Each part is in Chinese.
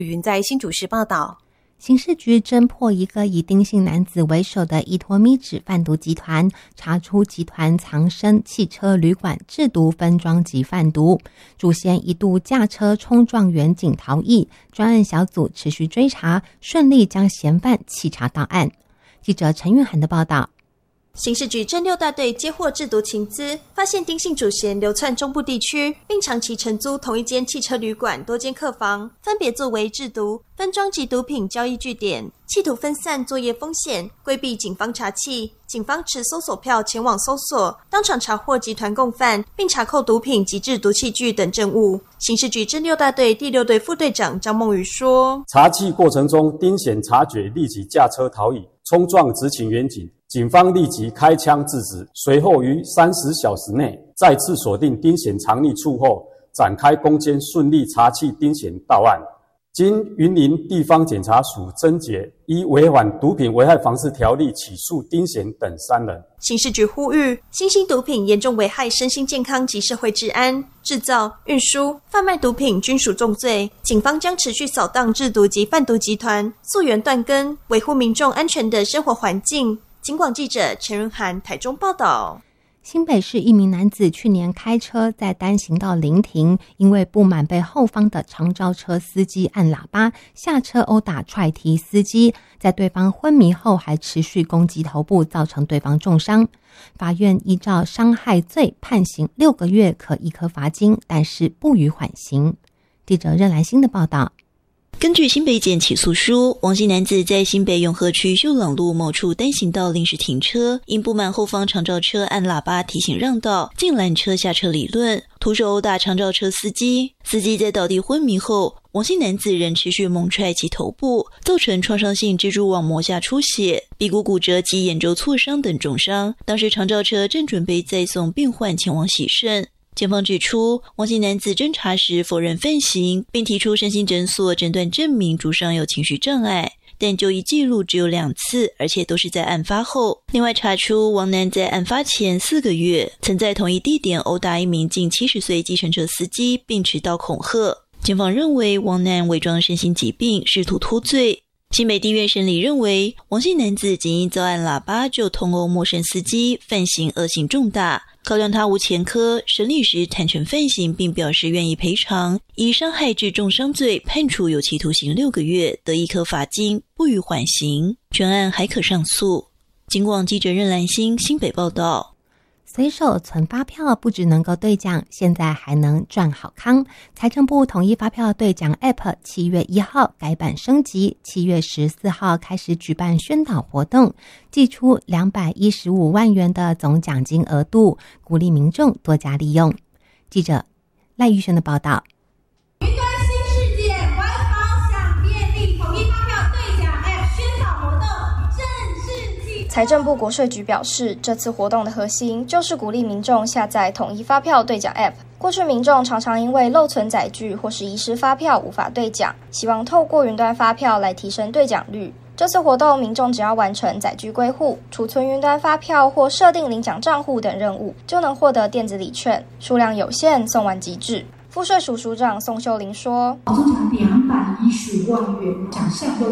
云在新竹市报道。 刑事局侦破一个以丁姓男子为首的依托咪纸贩毒集团，查出集团藏身汽车旅馆制毒分装及贩毒，主嫌一度驾车冲撞员警逃逸，专案小组持续追查，顺利将嫌犯缉查到案。记者陈韵涵的报道。 刑事局侦6大队接获制毒情资，发现丁姓主嫌流窜中部地区，并长期承租同一间汽车旅馆多间客房，分别作为制毒、分装及毒品交易据点，企图分散作业风险，规避警方查缉。警方持搜索票前往搜索，当场查获集团共犯，并查扣毒品及制毒器具等证物。刑事局侦6大队第6队副队长张梦瑜说： 查缉过程中，丁显察觉，立即驾车逃逸，冲撞执勤员警。警方立即开枪制止，随后于30小时内再次锁定丁显藏匿处后，展开攻坚，顺利查缉丁显到案。经云林地方检察署侦结，依违反毒品危害防治条例起诉丁显等3人。 刑事局呼吁，新兴毒品严重危害身心健康及社会治安，制造、运输、贩卖毒品均属重罪。警方将持续扫荡制毒及贩毒集团，溯源断根，维护民众安全的生活环境。警广记者陈润涵台中报道。 新北市一名男子去年开车在单行道临停，因为不满被后方的长照车司机按喇叭，下车殴打踹踢司机，在对方昏迷后还持续攻击头部，造成对方重伤。法院依照伤害罪判刑6个月，可1颗罚金，但是不予缓刑。记者任兰心的报道。 根据新北检起诉书，王姓男子在新北永和区秀朗路某处单行道临时停车，因不满后方长照车按喇叭提醒让道，竟拦车下车理论，徒手殴打长照车司机。司机在倒地昏迷后，王姓男子仍持续猛踹其头部，造成创伤性蜘蛛网膜下出血、鼻骨骨折及眼周挫伤等重伤。当时长照车正准备载送病患前往洗肾。检方指出，王姓男子侦查时否认犯行，并提出身心诊所诊断证明主伤有情绪障碍，但就医记录只有2次，而且都是在案发后。另外查出王男在案发前4个月曾在同一地点殴打一名近70岁计程车司机，并持刀恐吓。检方认为王男伪装身心疾病，试图脱罪。新北地院审理认为，王姓男子仅因遭按喇叭就痛殴陌生司机，犯行恶性重大。考量他无前科，审理时坦诚犯行，并表示愿意赔偿，以伤害致重伤罪判处有期徒刑6个月，得1颗罚金，不予缓刑。全案还可上诉。警广记者任兰心新北报道。 随手存发票不只能够兑奖，现在还能赚好康。财政部统一发票兑奖 App 7月1号改版升级，7月14号开始举办宣导活动，祭出215万元的总奖金额度，鼓励民众多加利用。记者赖玉轩的报道。 云端新世界环保享便利统一发票兑奖 App 宣导活动正式启动。 财政部国税局表示，这次活动的核心就是鼓励民众下载统一发票兑奖 App。过去民众常常因为漏存载具或是遗失发票无法兑奖，希望透过云端发票来提升兑奖率。这次活动，民众只要完成载具归户、储存云端发票或设定领奖账户等任务，就能获得电子礼券，数量有限，送完即止。赋税署署长宋秀玲说：“ 总奖215万元，奖项有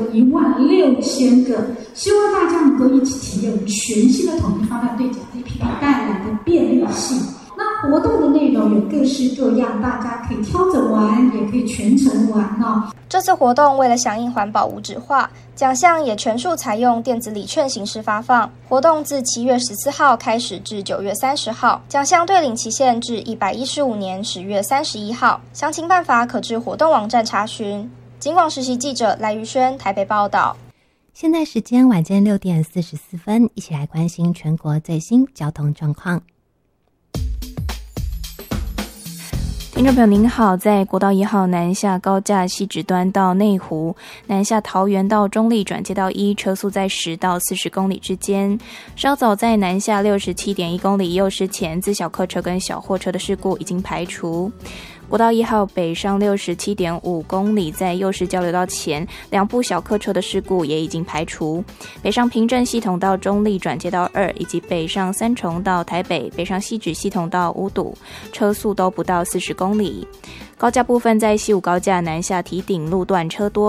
16000个，希望大家能够一起体验全新的统一发票兑奖这平台带来的便利性。那活动的内容有各式各样，大家可以挑着玩，也可以全程玩哦。” 这次活动为了响应环保无纸化，奖项也全数采用电子礼券形式发放。活动自7月14号开始至9月30号，奖项兑领期限至115年10月31号。详情办法可至活动网站查询。警广实习记者赖玉轩台北报道。 现在时间晚间6点44分，一起来关心全国最新交通状况。 听众朋友您好，在国道1号南下高架汐止端到内湖，南下桃园到中立转接道1，车速在10到40公里之间。稍早在南下67.1公里右时前，自小客车跟小货车的事故已经排除。国道1号北上67.5公里，在右势交流道前2部小客车的事故也已经排除。北上平镇系统到中立转接道2，以及北上三重到台北、北上汐止系统到五堵，车速都不到40公里。 高架部分在西武高架南下提顶路段车多。